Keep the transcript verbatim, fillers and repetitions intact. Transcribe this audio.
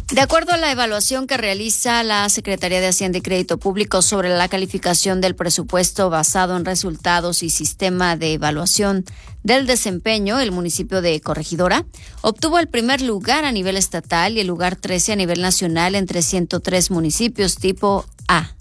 De acuerdo a la evaluación que realiza la Secretaría de Hacienda y Crédito Público sobre la calificación del presupuesto basado en resultados y sistema de evaluación del desempeño, el municipio de Corregidora obtuvo el primer lugar a nivel estatal y el lugar trece a nivel nacional entre ciento tres municipios tipo A.